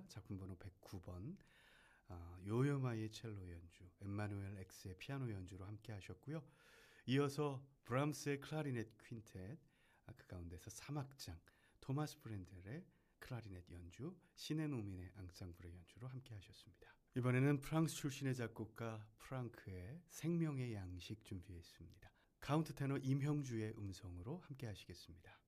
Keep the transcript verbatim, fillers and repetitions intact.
작품 번호 백구 번, 어, 요요마이의 첼로 연주, 엠마누엘 X의 피아노 연주로 함께 하셨고요. 이어서 브람스의 클라리넷 퀸텟, 아, 그 가운데서 삼 악장 토마스 브렌델의 클라리넷 연주, 신의 노민의 앙상블의 연주로 함께 하셨습니다. 이번에는 프랑스 출신의 작곡가 프랑크의 생명의 양식 준비했습니다. 카운트 테너 임형주의 음성으로 함께 하시겠습니다.